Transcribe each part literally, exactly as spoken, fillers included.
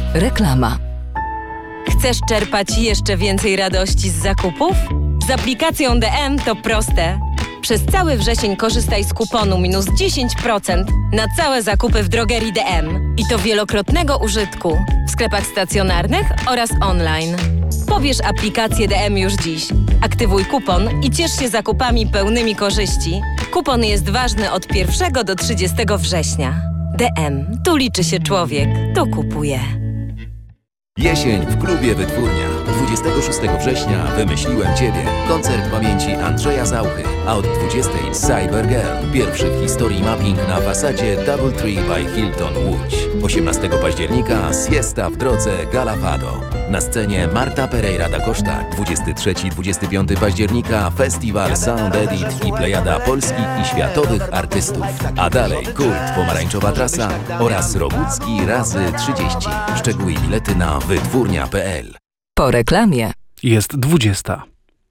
Reklama. Chcesz czerpać jeszcze więcej radości z zakupów? Z aplikacją D M to proste. Przez cały wrzesień korzystaj z kuponu minus dziesięć procent na całe zakupy w drogerii D M. I to wielokrotnego użytku w sklepach stacjonarnych oraz online. Pobierz aplikację D M już dziś. Aktywuj kupon i ciesz się zakupami pełnymi korzyści. Kupon jest ważny od pierwszego do trzydziestego września. D M. Tu liczy się człowiek. Tu kupuje. Jesień w klubie Wytwórnia. dwudziestego szóstego września Wymyśliłem Ciebie. Koncert pamięci Andrzeja Zauchy. A od dwudziestej Cybergirl. Pierwszy w historii mapping na fasadzie Doubletree by Hilton Łódź. osiemnastego października Siesta w drodze Galafado. Na scenie Marta Pereira da Costa. dwudziestego trzeciego i dwudziestego piątego października Festiwal Sound Edit i plejada polskich i światowych artystów. A dalej Kurt, Pomarańczowa Trasa oraz Rogucki razy trzydzieści. Szczegóły i bilety na wytwórnia kropka p l. Po reklamie. Jest dwudziesta.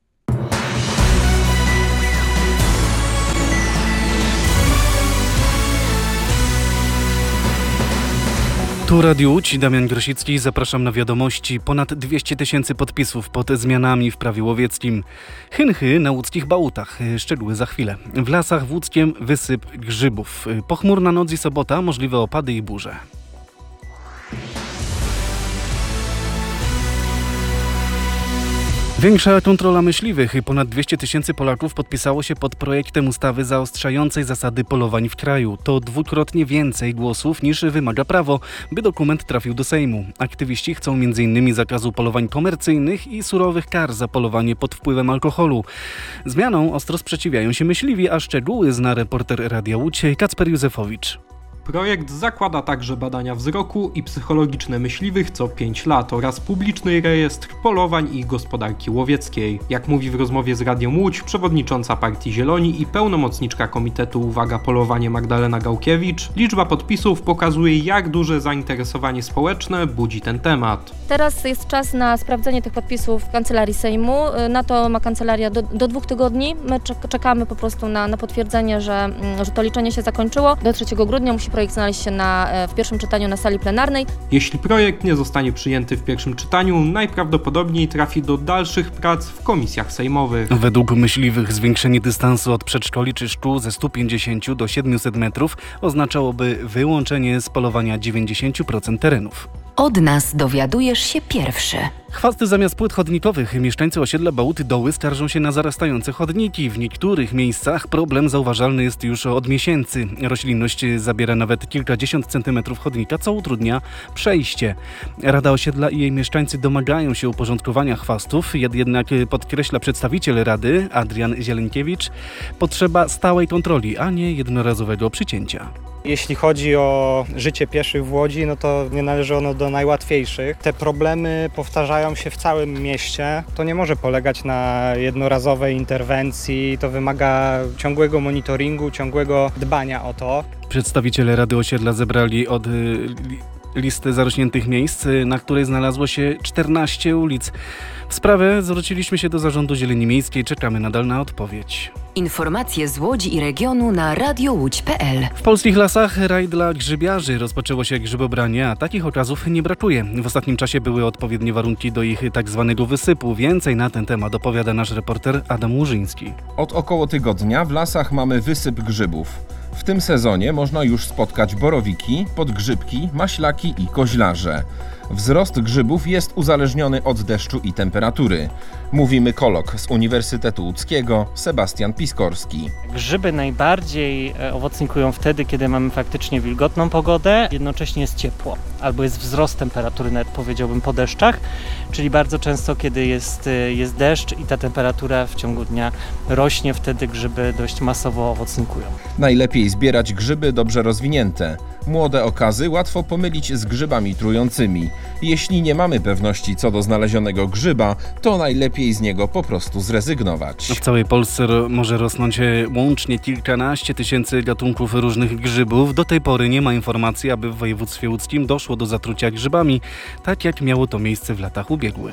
Tu Radio Łódź, Damian Grosicki, zapraszam na wiadomości. Ponad dwieście tysięcy podpisów pod zmianami w prawie łowieckim. Chynchy na łódzkich Bałutach. Szczegóły za chwilę. W lasach w Łódzkiem wysyp grzybów. Pochmurna noc i sobota, możliwe opady i burze. Większa kontrola myśliwych. Ponad dwieście tysięcy Polaków podpisało się pod projektem ustawy zaostrzającej zasady polowań w kraju. To dwukrotnie więcej głosów niż wymaga prawo, by dokument trafił do Sejmu. Aktywiści chcą między innymi zakazu polowań komercyjnych i surowych kar za polowanie pod wpływem alkoholu. Zmianom ostro sprzeciwiają się myśliwi, a szczegóły zna reporter Radia Łódź Kacper Józefowicz. Projekt zakłada także badania wzroku i psychologiczne myśliwych co pięć lat oraz publiczny rejestr polowań i gospodarki łowieckiej. Jak mówi w rozmowie z Radiem Łódź przewodnicząca Partii Zieloni i pełnomocniczka Komitetu Uwaga Polowanie Magdalena Gałkiewicz, liczba podpisów pokazuje, jak duże zainteresowanie społeczne budzi ten temat. Teraz jest czas na sprawdzenie tych podpisów w Kancelarii Sejmu. Na to ma kancelaria do, do dwóch tygodni. My czekamy po prostu na, na potwierdzenie, że, że to liczenie się zakończyło. Do trzeciego grudnia musi projekt znaleźć się na, w pierwszym czytaniu na sali plenarnej. Jeśli projekt nie zostanie przyjęty w pierwszym czytaniu, najprawdopodobniej trafi do dalszych prac w komisjach sejmowych. Według myśliwych zwiększenie dystansu od przedszkoli czy szkół ze stu pięćdziesięciu do siedmiuset metrów oznaczałoby wyłączenie z polowania dziewięćdziesiąt procent terenów. Od nas dowiadujesz się pierwszy. Chwasty zamiast płyt chodnikowych. Mieszkańcy osiedla Bałuty Doły skarżą się na zarastające chodniki. W niektórych miejscach problem zauważalny jest już od miesięcy. Roślinność zabiera nawet kilkadziesiąt centymetrów chodnika, co utrudnia przejście. Rada osiedla i jej mieszkańcy domagają się uporządkowania chwastów, jednak podkreśla przedstawiciel Rady, Adrian Zieleńkiewicz, potrzeba stałej kontroli, a nie jednorazowego przycięcia. Jeśli chodzi o życie pieszych w Łodzi, no to nie należy ono do najłatwiejszych. Te problemy powtarzają się w całym mieście. To nie może polegać na jednorazowej interwencji. To wymaga ciągłego monitoringu, ciągłego dbania o to. Przedstawiciele Rady Osiedla zebrali od listy zarośniętych miejsc, na której znalazło się czternaście ulic. W sprawę zwróciliśmy się do Zarządu Zieleni Miejskiej. Czekamy nadal na odpowiedź. Informacje z Łodzi i regionu na radio łódź kropka p l. W polskich lasach raj dla grzybiarzy. Rozpoczęło się grzybobranie, a takich okazów nie brakuje. W ostatnim czasie były odpowiednie warunki do ich tak zwanego wysypu. Więcej na ten temat opowiada nasz reporter Adam Łużyński. Od około tygodnia w lasach mamy wysyp grzybów. W tym sezonie można już spotkać borowiki, podgrzybki, maślaki i koźlarze. Wzrost grzybów jest uzależniony od deszczu i temperatury. Mówi mykolog z Uniwersytetu Łódzkiego Sebastian Piskorski. Grzyby najbardziej owocnikują wtedy, kiedy mamy faktycznie wilgotną pogodę, jednocześnie jest ciepło, albo jest wzrost temperatury, nawet powiedziałbym po deszczach, czyli bardzo często, kiedy jest, jest deszcz i ta temperatura w ciągu dnia rośnie, wtedy grzyby dość masowo owocnikują. Najlepiej zbierać grzyby dobrze rozwinięte. Młode okazy łatwo pomylić z grzybami trującymi. Jeśli nie mamy pewności co do znalezionego grzyba, to najlepiej z niego po prostu zrezygnować. W całej Polsce ro- może rosnąć łącznie kilkanaście tysięcy gatunków różnych grzybów. Do tej pory nie ma informacji, aby w województwie łódzkim doszło do zatrucia grzybami, tak jak miało to miejsce w latach ubiegłych.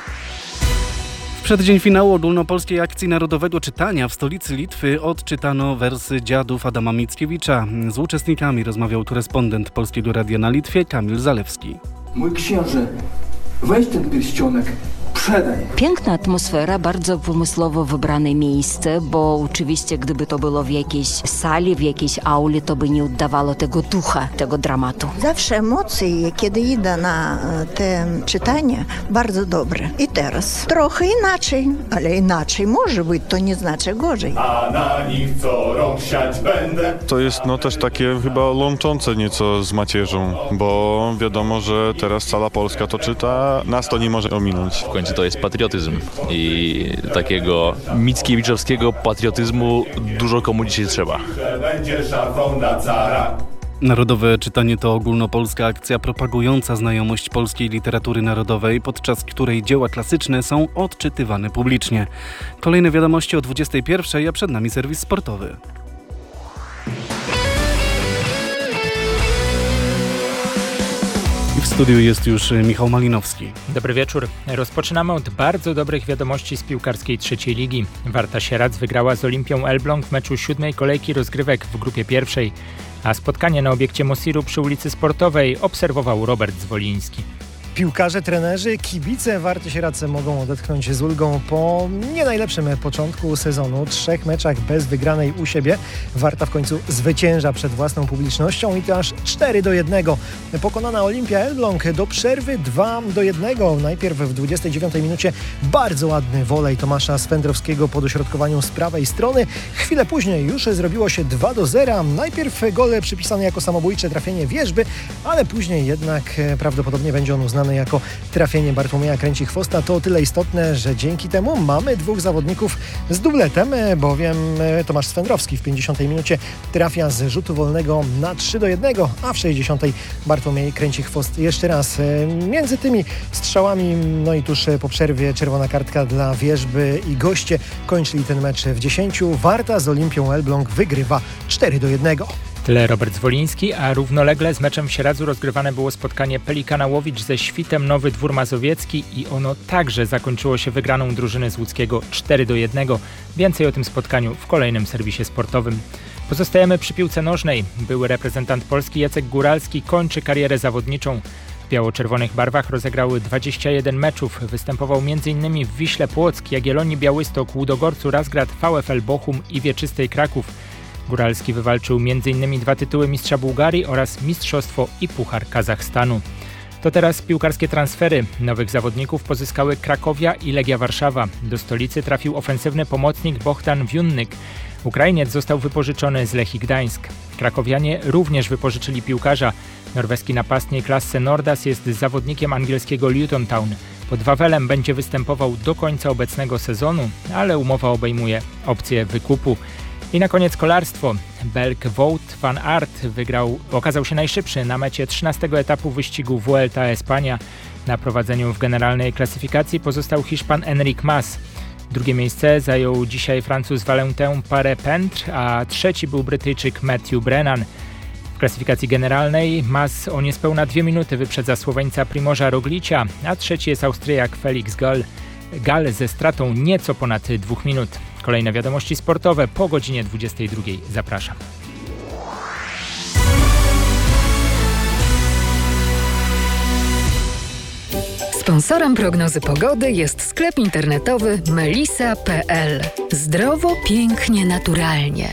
W przeddzień finału ogólnopolskiej akcji narodowego czytania w stolicy Litwy odczytano wersy Dziadów Adama Mickiewicza. Z uczestnikami rozmawiał korespondent Polskiego Radia na Litwie Kamil Zalewski. Mój księże, weź ten pierścionek. Przedaj. Piękna atmosfera, bardzo pomysłowo wybrane miejsce, bo oczywiście gdyby to było w jakiejś sali, w jakiejś auli, to by nie oddawało tego ducha, tego dramatu. Zawsze emocje, kiedy idę na te czytania, bardzo dobre. I teraz trochę inaczej, ale inaczej może być, to nie znaczy gorzej. A na nich co rok siać będę. To jest no też takie chyba łączące nieco z macierzą, bo wiadomo, że teraz cała Polska to czyta, nas to nie może ominąć. W końcu to jest patriotyzm i takiego mickiewiczowskiego patriotyzmu dużo komu dzisiaj trzeba. Będzie szafą dla cara. Narodowe czytanie to ogólnopolska akcja propagująca znajomość polskiej literatury narodowej, podczas której dzieła klasyczne są odczytywane publicznie. Kolejne wiadomości o dwudziestej pierwszej, a przed nami serwis sportowy. W studiu jest już Michał Malinowski. Dobry wieczór. Rozpoczynamy od bardzo dobrych wiadomości z piłkarskiej trzeciej ligi. Warta Sieradz wygrała z Olimpią Elbląg w meczu siódmej kolejki rozgrywek w grupie pierwszej, a spotkanie na obiekcie Mosiru przy ulicy Sportowej obserwował Robert Zwoliński. Piłkarze, trenerzy, kibice Warty Sieradz mogą odetchnąć z ulgą po nie najlepszym początku sezonu. Trzech meczach bez wygranej u siebie. Warta w końcu zwycięża przed własną publicznością i to aż cztery do jednego. Pokonana Olimpia Elbląg do przerwy dwa do jednego. Najpierw w dwudziestej dziewiątej minucie bardzo ładny wolej Tomasza Swędrowskiego po dośrodkowaniu z prawej strony. Chwilę później już zrobiło się dwa do zera. Najpierw gol przypisany jako samobójcze trafienie Wierzby, ale później jednak prawdopodobnie będzie on uznany jako trafienie Bartłomieja Kręci-Chwosta. To o tyle istotne, że dzięki temu mamy dwóch zawodników z dubletem, bowiem Tomasz Swędrowski w pięćdziesiątej minucie trafia z rzutu wolnego na trzy do jednego, a w sześćdziesiątej Bartłomiej Kręci-Chwost jeszcze raz. Między tymi strzałami, no i tuż po przerwie czerwona kartka dla Wierzby i goście kończyli ten mecz w dziesięciu. Warta z Olimpią Elbląg wygrywa cztery do jednego. Tyle Robert Zwoliński, a równolegle z meczem w Sieradzu rozgrywane było spotkanie Pelikana Łowicz ze Świtem Nowy Dwór Mazowiecki i ono także zakończyło się wygraną drużyny z łódzkiego cztery do jednego. Więcej o tym spotkaniu w kolejnym serwisie sportowym. Pozostajemy przy piłce nożnej. Były reprezentant Polski Jacek Góralski kończy karierę zawodniczą. W biało-czerwonych barwach rozegrał dwadzieścia jeden meczów. Występował m.in. w Wiśle Płock, Jagiellonii Białystok, Łudogorcu Razgrad, VfL Bochum i Wieczystej Kraków. Góralski wywalczył m.in. dwa tytuły mistrza Bułgarii oraz mistrzostwo i puchar Kazachstanu. To teraz piłkarskie transfery. Nowych zawodników pozyskały Krakowia i Legia Warszawa. Do stolicy trafił ofensywny pomocnik Bohdan Wiunnyk. Ukrainiec został wypożyczony z Lechii Gdańsk. Krakowianie również wypożyczyli piłkarza. Norweski napastnik Lasse Nordahl jest zawodnikiem angielskiego Luton Town. Pod Wawelem będzie występował do końca obecnego sezonu, ale umowa obejmuje opcję wykupu. I na koniec kolarstwo. Belg Wout van Aert wygrał, okazał się najszybszy na mecie trzynastego etapu wyścigu Vuelta a España. Na prowadzeniu w generalnej klasyfikacji pozostał Hiszpan Enric Mas. Drugie miejsce zajął dzisiaj Francuz Valentin Paré-Pentre, a trzeci był Brytyjczyk Matthew Brennan. W klasyfikacji generalnej Mas o niespełna dwie minuty wyprzedza Słoweńca Primoża Roglicia, a trzeci jest Austriak Felix Gall. Gall ze stratą nieco ponad dwóch minut. Kolejne wiadomości sportowe po godzinie dwudziestej drugiej. Zapraszam. Sponsorem prognozy pogody jest sklep internetowy melisa kropka pe el. Zdrowo, pięknie, naturalnie.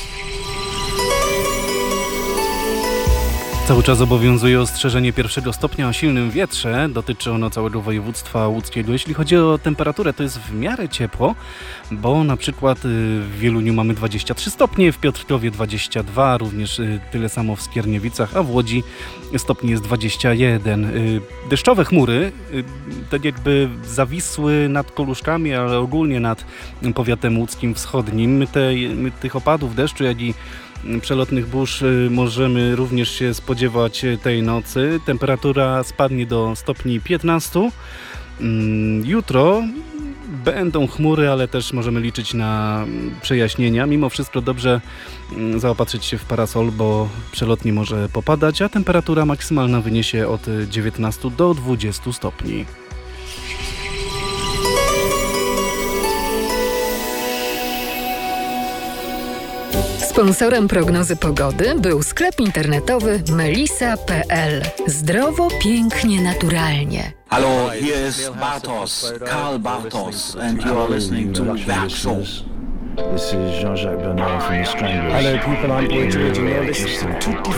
Cały czas obowiązuje ostrzeżenie pierwszego stopnia o silnym wietrze. Dotyczy ono całego województwa łódzkiego. Jeśli chodzi o temperaturę, to jest w miarę ciepło, bo na przykład w Wieluniu mamy dwadzieścia trzy stopnie, w Piotrkowie dwadzieścia dwa, również tyle samo w Skierniewicach, a w Łodzi stopni jest dwadzieścia jeden. Deszczowe chmury, tak jakby zawisły nad Koluszkami, ale ogólnie nad powiatem łódzkim wschodnim. My, te, my tych opadów deszczu, jak i przelotnych burz możemy również się spodziewać tej nocy. Temperatura spadnie do stopni piętnaście. Jutro będą chmury, ale też możemy liczyć na przejaśnienia. Mimo wszystko dobrze zaopatrzyć się w parasol, bo przelotnie może popadać, a temperatura maksymalna wyniesie od dziewiętnastu do dwudziestu stopni. Sponsorem prognozy pogody był sklep internetowy melisa kropka p l. Zdrowo, pięknie, naturalnie. Hello, here is Bartos, Karl Bartos, and you are listening to Werkshow. This is Jean-Jacques Bernard from the Stranglers. Hello people, I'm Boy George and you're listening to Tutti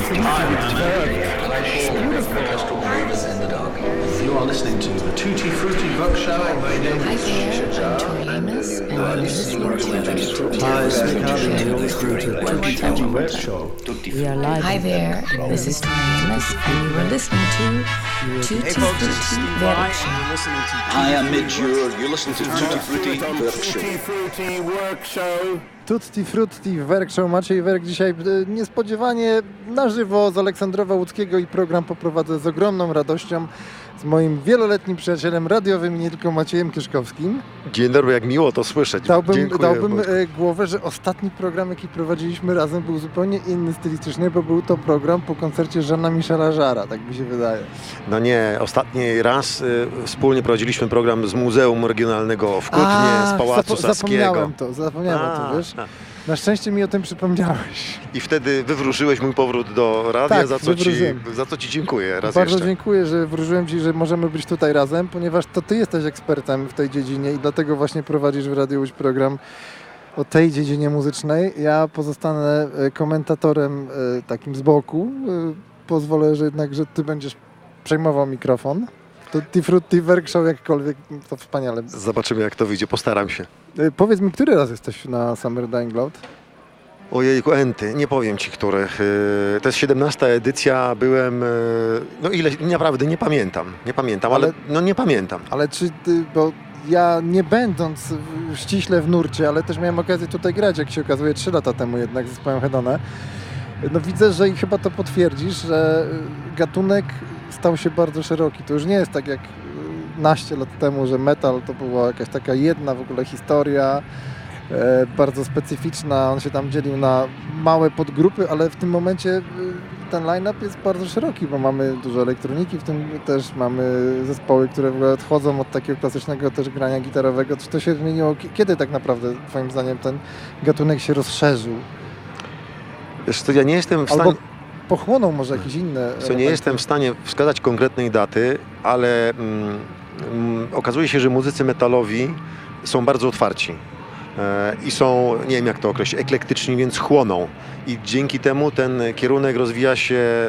You are listening to the Tutti Frutti Workshop. My name is Shija, and you are listening to the Tutti Frutti Workshop. We are live. Hi there, this is Amos, and you are listening to Tutti Frutti Workshop. I am Mitch, you're listening to Tutti Frutti Workshop. Tutti Frutti Werkshow. Maciej Werk dzisiaj niespodziewanie na żywo z Aleksandrowa Łódzkiego i program poprowadzę z ogromną radością z moim wieloletnim przyjacielem radiowym i nie tylko Maciejem Kieszkowskim. Dzień dobry, jak miło to słyszeć. Dałbym, dałbym głowę, że ostatni program, jaki prowadziliśmy razem, był zupełnie inny stylistycznie, bo był to program po koncercie Jeana Michela Jarre'a, tak mi się wydaje. No nie, ostatni raz y, wspólnie prowadziliśmy program z Muzeum Regionalnego w Kutnie, A, z Pałacu zapo- Saskiego. Zapomniałem to, zapomniałem A, to, wiesz? A. Na szczęście mi o tym przypomniałeś. I wtedy wywróżyłeś mój powrót do radia, tak, za, co ci, za co ci dziękuję raz Bardzo jeszcze. dziękuję, że wróżyłem ci, że możemy być tutaj razem, ponieważ to ty jesteś ekspertem w tej dziedzinie i dlatego właśnie prowadzisz w Radiu Łódź program o tej dziedzinie muzycznej. Ja pozostanę komentatorem takim z boku. Pozwolę, że jednak, że ty będziesz przejmował mikrofon. Tutti Frutti Werkshow, jakkolwiek, to wspaniale. Zobaczymy, jak to wyjdzie, postaram się. Powiedz mi, który raz jesteś na Summer Dying Loud? Ojejku, enty, nie powiem ci, który. To jest siedemnasta edycja, byłem, no ile, naprawdę nie pamiętam, nie pamiętam, ale, ale no nie pamiętam. Ale czy ty, bo ja nie będąc ściśle w nurcie, ale też miałem okazję tutaj grać, jak się okazuje, trzy lata temu jednak z zespołem Hedone. No widzę, że i chyba to potwierdzisz, że gatunek stał się bardzo szeroki. To już nie jest tak jak naście lat temu, że metal to była jakaś taka jedna w ogóle historia, e, bardzo specyficzna. On się tam dzielił na małe podgrupy, ale w tym momencie ten line-up jest bardzo szeroki, bo mamy dużo elektroniki, w tym też mamy zespoły, które w ogóle odchodzą od takiego klasycznego też grania gitarowego. Czy to się zmieniło? Kiedy tak naprawdę, twoim zdaniem, ten gatunek się rozszerzył? Wiesz co, ja nie jestem w stanie... Albo pochłonął może jakieś inne... Co, nie jestem w stanie wskazać konkretnej daty, ale mm, mm, okazuje się, że muzycy metalowi są bardzo otwarci e, i są, nie wiem jak to określić, eklektyczni, więc chłoną. I dzięki temu ten kierunek rozwija się e,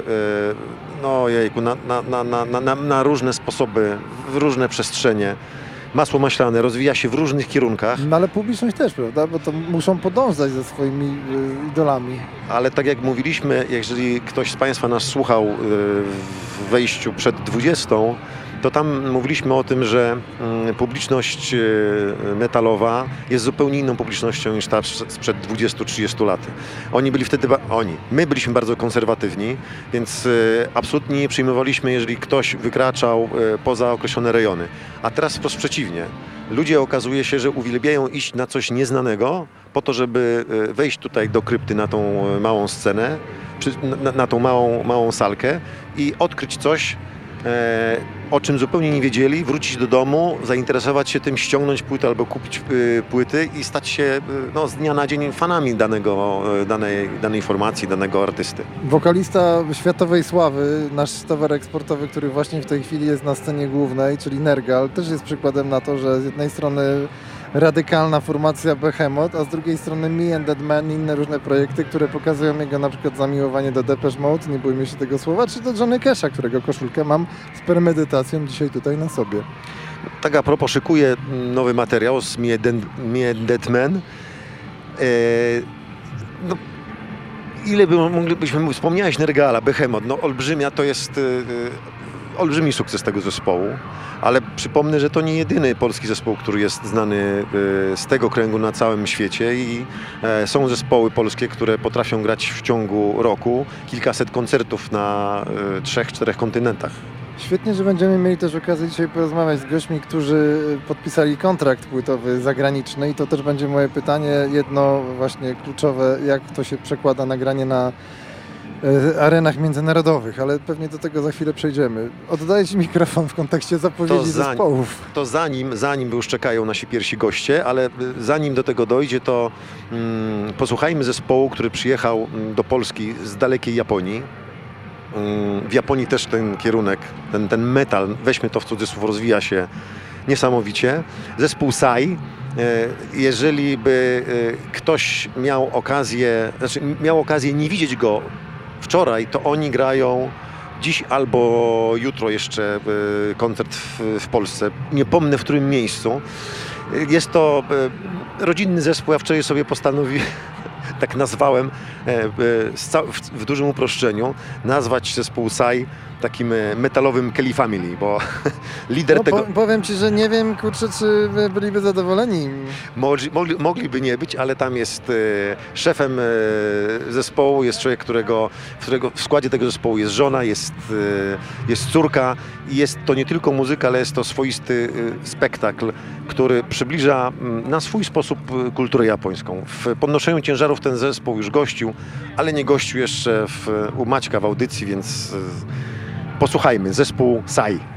no jejku, na, na, na, na, na, na różne sposoby, w różne przestrzenie. Masło maślane rozwija się w różnych kierunkach. No ale publiczność też, prawda? Bo to muszą podążać ze swoimi y, idolami. Ale tak jak mówiliśmy, jeżeli ktoś z Państwa nas słuchał y, w wejściu przed dwudziestą, to tam mówiliśmy o tym, że y, publiczność y, metalowa jest zupełnie inną publicznością niż ta sprzed dwudziestu trzydziestu lat. Oni byli wtedy, oni, my byliśmy bardzo konserwatywni, więc y, absolutnie nie przyjmowaliśmy, jeżeli ktoś wykraczał y, poza określone rejony. A teraz wprost przeciwnie. Ludzie okazuje się, że uwielbiają iść na coś nieznanego po to, żeby wejść tutaj do krypty na tą małą scenę, na, na tą małą, małą salkę i odkryć coś, e, o czym zupełnie nie wiedzieli, wrócić do domu, zainteresować się tym, ściągnąć płytę albo kupić y, płyty i stać się no, z dnia na dzień fanami danego, danej, danej formacji, danego artysty. Wokalista światowej sławy, nasz towar eksportowy, który właśnie w tej chwili jest na scenie głównej, czyli Nergal, też jest przykładem na to, że z jednej strony radykalna formacja Behemoth, a z drugiej strony Me and Dead Man i inne różne projekty, które pokazują jego na przykład zamiłowanie do Depeche Mode, nie bójmy się tego słowa, czy do Johnny Casha, którego koszulkę mam z premedytacją dzisiaj tutaj na sobie. Tak a propos, szykuję nowy materiał z Me and Dead Man. Eee, no, ile by moglibyśmy, wspomniałeś Nergala, Behemoth, no olbrzymia to jest... Yy, olbrzymi sukces tego zespołu, ale przypomnę, że to nie jedyny polski zespół, który jest znany z tego kręgu na całym świecie i są zespoły polskie, które potrafią grać w ciągu roku kilkaset koncertów na trzech, czterech kontynentach. Świetnie, że będziemy mieli też okazję dzisiaj porozmawiać z gośćmi, którzy podpisali kontrakt płytowy zagraniczny i to też będzie moje pytanie, jedno właśnie kluczowe, jak to się przekłada nagranie na arenach międzynarodowych, ale pewnie do tego za chwilę przejdziemy. Oddaję Ci mikrofon w kontekście zapowiedzi to zanim, zespołów. To zanim, zanim, bo już czekają nasi pierwsi goście, ale zanim do tego dojdzie, to mm, posłuchajmy zespołu, który przyjechał do Polski z dalekiej Japonii. Mm, w Japonii też ten kierunek, ten, ten metal, weźmy to w cudzysłów, rozwija się niesamowicie. Zespół Sai. Jeżeli by ktoś miał okazję, znaczy miał okazję nie widzieć go wczoraj, to oni grają dziś albo jutro jeszcze koncert w, w Polsce. Nie pomnę w którym miejscu. Jest to rodzinny zespół, ja wczoraj sobie postanowiłem, tak nazwałem w dużym uproszczeniu, nazwać zespół Sai takim metalowym Kelly Family, bo lider no, tego... Po, powiem Ci, że nie wiem, kurczę, czy byliby zadowoleni. Mogli, mogli, mogliby nie być, ale tam jest e, szefem e, zespołu, jest człowiek, którego, którego w składzie tego zespołu jest żona, jest, e, jest córka i jest to nie tylko muzyka, ale jest to swoisty e, spektakl, który przybliża m, na swój sposób kulturę japońską. W podnoszeniu ciężarów ten zespół już gościł, ale nie gościł jeszcze w, u Maćka w audycji, więc e, posłuchajmy. Zespół Sai.